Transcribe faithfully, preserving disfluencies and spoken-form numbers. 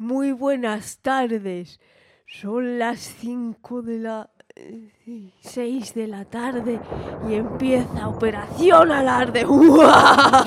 Muy buenas tardes. Son las cinco de la... seis de la tarde y empieza Operación Alarde.